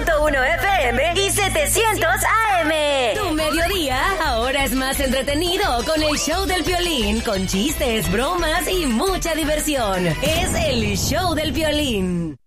92.1 FM y 700 AM. Tu mediodía ahora es más entretenido con el show del Piolín, con chistes, bromas y mucha diversión. Es el show del Piolín.